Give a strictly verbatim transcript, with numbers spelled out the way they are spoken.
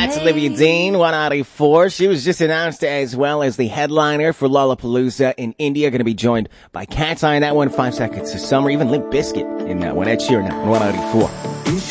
That's Hey. Olivia Dean, one eighty-four. She was just announced as well as the headliner for Lollapalooza in India. Going to be joined by Cat's Eye in that one, Five Seconds to Summer, even Limp Bizkit in that one. Ed Sheeran, one eighty-four.